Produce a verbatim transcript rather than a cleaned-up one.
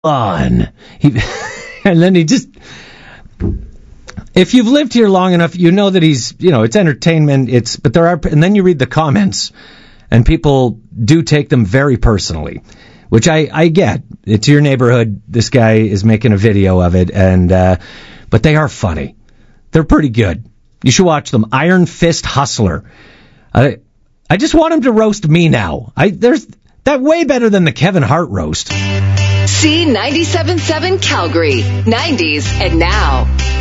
on. He, and then he just... If you've lived here long enough, you know that he's, you know, it's entertainment, it's, but there are, and then you read the comments, and people do take them very personally, which I, I get. It's your neighborhood, this guy is making a video of it, and, uh, but they are funny. They're pretty good. You should watch them. Iron Fist Hustler. I, I just want him to roast me now. I, there's, that way better than the Kevin Hart roast. C ninety-seven point seven Calgary, nineties and now.